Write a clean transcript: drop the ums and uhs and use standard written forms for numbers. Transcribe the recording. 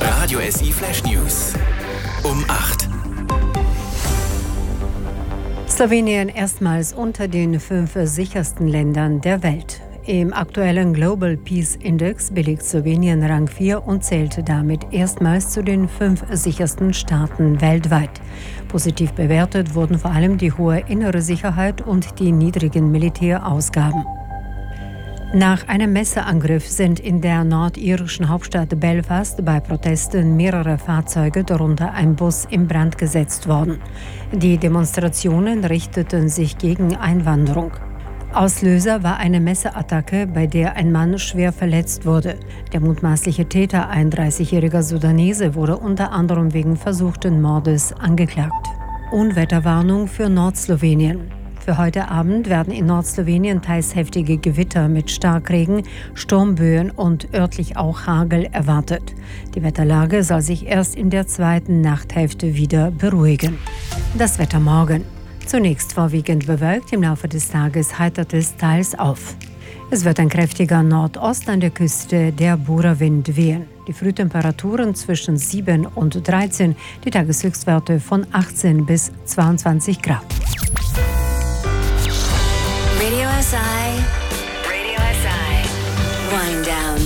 Radio SI Flash News. Um 8. Slowenien erstmals unter den 5 sichersten Ländern der Welt. Im aktuellen Global Peace Index belegt Slowenien Rang 4 und zählte damit erstmals zu den 5 sichersten Staaten weltweit. Positiv bewertet wurden vor allem die hohe innere Sicherheit und die niedrigen Militärausgaben. Nach einem Messerangriff sind in der nordirischen Hauptstadt Belfast bei Protesten mehrere Fahrzeuge, darunter ein Bus, in Brand gesetzt worden. Die Demonstrationen richteten sich gegen Einwanderung. Auslöser war eine Messerattacke, bei der ein Mann schwer verletzt wurde. Der mutmaßliche Täter, ein 30-jähriger Sudanese, wurde unter anderem wegen versuchten Mordes angeklagt. Unwetterwarnung für Nordslowenien. Für heute Abend werden in Nordslowenien teils heftige Gewitter mit Starkregen, Sturmböen und örtlich auch Hagel erwartet. Die Wetterlage soll sich erst in der zweiten Nachthälfte wieder beruhigen. Das Wetter morgen. Zunächst vorwiegend bewölkt, im Laufe des Tages heitert es teils auf. Es wird ein kräftiger Nordost an der Küste der Bura-Wind wehen. Die Frühtemperaturen zwischen 7 und 13, die Tageshöchstwerte von 18 bis 22 Grad. Radio SI